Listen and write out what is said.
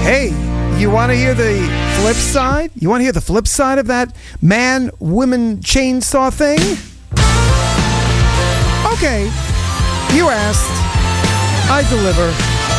Hey, you want to hear the flip side? You want to hear the flip side of that man-woman chainsaw thing? Okay, you asked. I deliver.